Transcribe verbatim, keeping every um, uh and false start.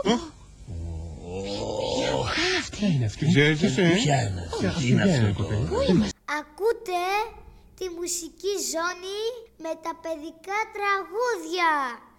Ποια είναι αυτή? Ξέρεις εσύ? Ποια είναι αυτή? Τι είναι αυτό? Ακούτε τη μουσική ζώνη με τα παιδικά τραγούδια.